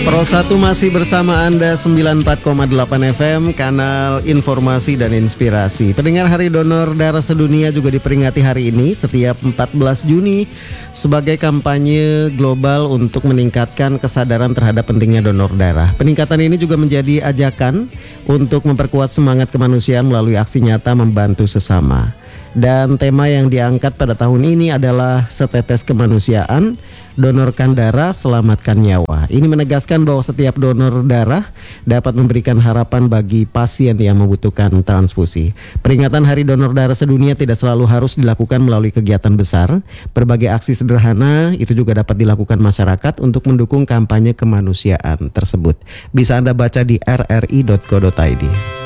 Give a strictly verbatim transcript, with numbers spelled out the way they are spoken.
Pro satu masih bersama Anda sembilan puluh empat koma delapan F M, kanal informasi dan inspirasi. Pendengar, Hari Donor Darah Sedunia juga diperingati hari ini setiap empat belas Juni sebagai kampanye global untuk meningkatkan kesadaran terhadap pentingnya donor darah. Peningkatan ini juga menjadi ajakan untuk memperkuat semangat kemanusiaan melalui aksi nyata membantu sesama. Dan tema yang diangkat pada tahun ini adalah setetes kemanusiaan, donorkan darah, selamatkan nyawa. Ini menegaskan bahwa setiap donor darah dapat memberikan harapan bagi pasien yang membutuhkan transfusi. Peringatan Hari Donor Darah Sedunia tidak selalu harus dilakukan melalui kegiatan besar. Berbagai aksi sederhana itu juga dapat dilakukan masyarakat untuk mendukung kampanye kemanusiaan tersebut. Bisa Anda baca di r r i dot co dot i d.